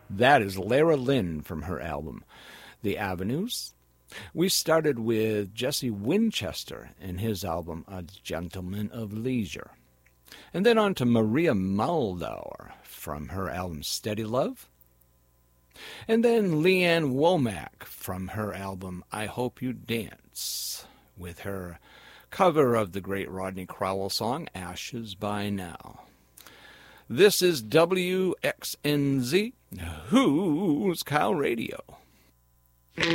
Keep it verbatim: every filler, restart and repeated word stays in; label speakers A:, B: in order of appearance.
A: That is Lara Lynn from her album, The Avenues. We started with Jesse Winchester and his album, A Gentleman of Leisure. And then on to Maria Muldaur from her album, Steady Love. And then Leanne Womack from her album, I Hope You Dance, with her cover of the great Rodney Crowell song, Ashes by Now. This is W X N Z, Who's Cow Radio.